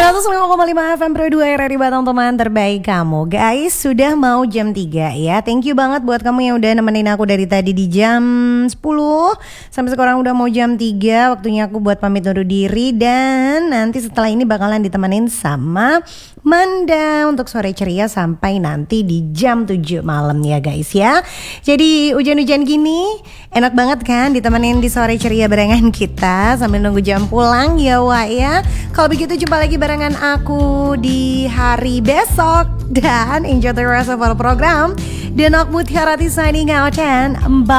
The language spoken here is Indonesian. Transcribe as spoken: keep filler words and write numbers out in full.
seratus lima koma lima F M Pro dua R R I Batang, teman terbaik kamu. Guys, sudah mau jam tiga ya. Thank you banget buat kamu yang udah nemenin aku dari tadi di jam sepuluh sampai sekarang udah mau jam tiga. Waktunya aku buat pamit undur diri. Dan nanti setelah ini bakalan ditemenin sama Manda untuk sore ceria sampai nanti di jam tujuh malam ya guys ya. Jadi hujan-hujan gini enak banget kan ditemenin di sore ceria barengan kita sambil nunggu jam pulang ya Wak ya. Kalau begitu jumpa lagi barengan aku di hari besok. Dan enjoy the rest of our program. Dan aku Mutiarati signing out and bye.